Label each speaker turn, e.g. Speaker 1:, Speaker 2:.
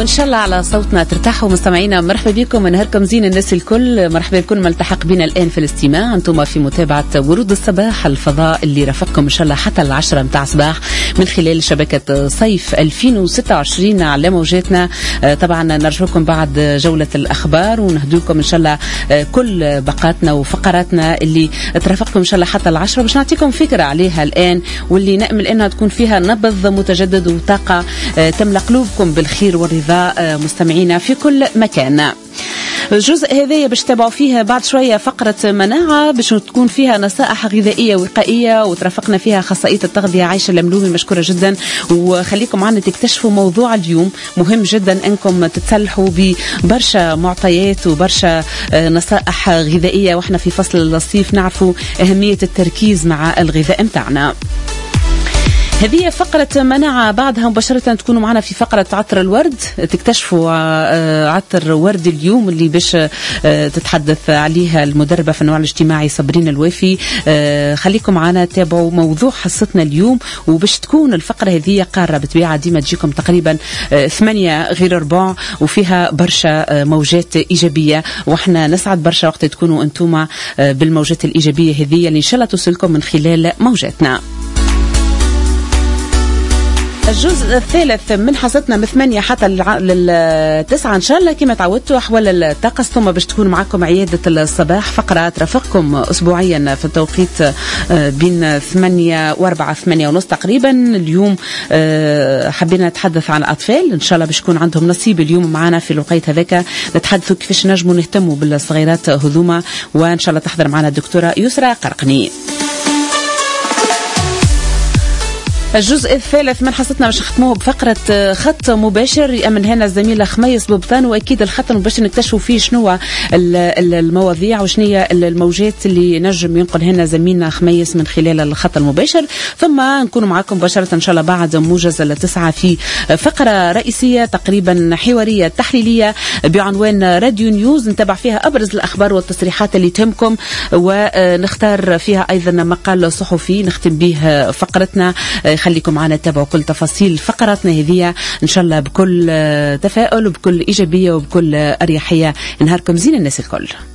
Speaker 1: وإن شاء الله على صوتنا ترتاحوا مستمعينا. مرحبا بكم، نهاركم زين الناس الكل. مرحبا بكم ملتحق بنا الآن في الاستماع. أنتم في متابعة ورود الصباح، الفضاء اللي رافقكم إن شاء الله حتى 10 متاع صباح من خلال شبكة صيف 2026 على موجاتنا. طبعا نرجوكم بعد جولة الأخبار ونهدوكم إن شاء الله كل بقاتنا وفقراتنا اللي ترافقكم إن شاء الله حتى 10 باش نعطيكم فكرة عليها الآن، واللي نأمل أنها تكون فيها نبض متجدد وطاقة تملأ قلوبكم بالخير والرضا مستمعينا في كل مكان. الجزء هذا باش تتابعوا فيها بعد شوية فقرة مناعة باش تكون فيها نصائح غذائية وقائية، وترافقنا فيها أخصائية التغذية عايشة الملومي مشكورة جدا. وخليكم معنا تكتشفوا موضوع اليوم مهم جدا، أنكم تتسلحوا ببرشا معطيات وبرشا نصائح غذائية، وإحنا في فصل الصيف نعرفوا أهمية التركيز مع الغذاء متاعنا. هذه فقرة مناعة، بعدها مباشرة تكونوا معنا في فقرة عطر الورد، تكتشفوا عطر ورد اليوم اللي باش تتحدث عليها المدربة في النوع الاجتماعي صابرين الوافي. خليكم معنا تابعوا موضوع حصتنا اليوم، وباش تكون الفقرة هذه قارة بطبيعة ديما تجيكم تقريبا 8 غير 4 وفيها برشا موجات إيجابية، وإحنا نسعد برشا وقت تكونوا أنتم بالموجات الإيجابية هذه اللي إن شاء الله توصلكم من خلال موجاتنا. الجزء الثالث من حصتنا من 8 حتى لل9 إن شاء الله كما تعودتوا أحوال الطقس، ثم باش تكون معكم عيادة الصباح، فقرة ترافقكم أسبوعيا في التوقيت بين 8 و4 8 ونص تقريبا. اليوم حبينا نتحدث عن أطفال إن شاء الله باش يكون عندهم نصيب اليوم معنا في الوقت هذاك، نتحدثوا كيفاش نجموا نهتموا بالصغيرات هذوما، وإن شاء الله تحضر معنا الدكتورة يسرى قرقني. الجزء الثالث من حصتنا باش نختموه بفقرة خط مباشر يأمن هنا الزميلة خميس ببطان، وأكيد الخط باش نكتشفوا فيه شنو المواضيع وشنية الموجات اللي نجم ينقل هنا زميلنا خميس من خلال الخط المباشر. ثم نكون معكم مباشرة إن شاء الله بعد موجز 9 في فقرة رئيسية تقريبا حوارية تحليلية بعنوان راديو نيوز، نتابع فيها أبرز الأخبار والتصريحات اللي تهمكم، ونختار فيها أيضا مقال صحفي نختم به فقرتنا. خليكم معنا تتابعوا كل تفاصيل فقراتنا هذه إن شاء الله بكل تفاؤل وبكل إيجابية وبكل أريحية. نهاركم زين الناس الكل.